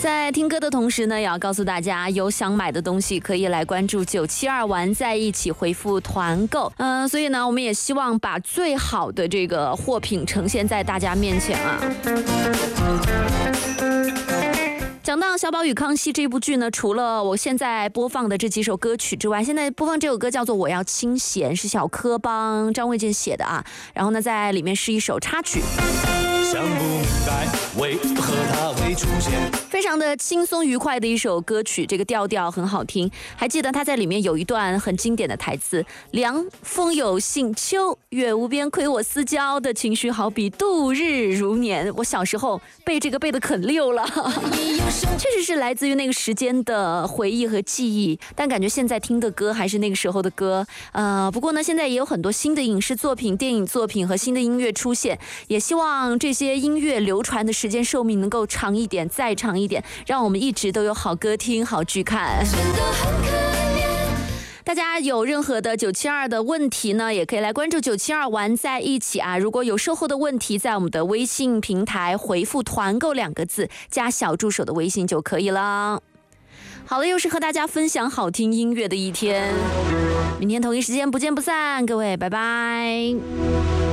在听歌的同时呢，也要告诉大家，有想买的东西可以来关注972玩在一起，回复团购。所以呢，我们也希望把最好的这个货品呈现在大家面前啊。讲到《小宝与康熙》这部剧呢，除了我现在播放的这几首歌曲之外，现在播放这首歌叫做《我要清闲》，是小柯帮张卫健写的啊。然后呢，在里面是一首插曲。想不明白为何他会出现，非常的轻松愉快的一首歌曲，这个调调很好听。还记得他在里面有一段很经典的台词：凉风有信，秋月无边，亏我思交的情绪好比度日如年。我小时候背这个背得可溜了，确实是来自于那个时间的回忆和记忆。但感觉现在听的歌还是那个时候的歌。不过呢，现在也有很多新的影视作品、电影作品和新的音乐出现，也希望这些音乐流传的时间寿命能够长一点，再长一点，让我们一直都有好歌听、好剧看。大家有任何的972的问题呢，也可以来关注972玩在一起啊。如果有售后的问题，在我们的微信平台回复团购2个字，加小助手的微信就可以了。好了，又是和大家分享好听音乐的一天，明天同一时间不见不散，各位拜拜。